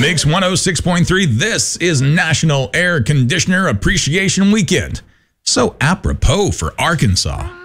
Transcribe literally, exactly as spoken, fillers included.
Mix one oh six point three, this is National Air Conditioner Appreciation Weekend. So apropos for Arkansas.